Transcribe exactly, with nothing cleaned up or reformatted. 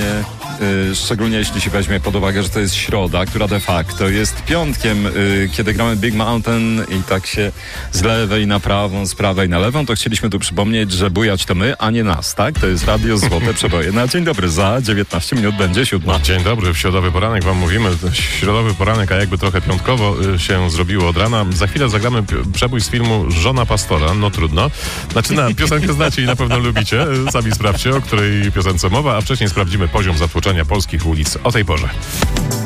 generalnie, y, szczególnie jeśli się weźmie pod uwagę, że to jest środa, która de facto jest piątkiem, y, kiedy gramy Big Mountain i tak się z lewej na prawą, z prawej na lewą, to chcieliśmy tu przypomnieć, że bujać to my, a nie nas, tak? To jest Radio Złote Przeboje. Na dzień dobry, za dziewiętnaście minut będzie siódma. Dzień dobry, w środowy poranek wam mówimy. Środowy poranek, a jakby trochę piątkowo y, się zrobiło od rana. Za chwilę zagramy p- przebój z filmu Żona pastora, no trudno. Znaczy na piosenkę znacie i na pewno lubicie. Y, Sami sprawdźcie, o której piosence mowa, a wcześniej sprawdzimy poziom zatłoczenia polskich ulic o tej porze.